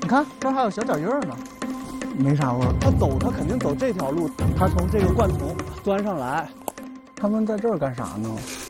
你看这儿还有小脚印儿呢， 没啥味儿。 他肯定走这条路，他从这个灌丛钻上来。 他们在这儿干啥呢？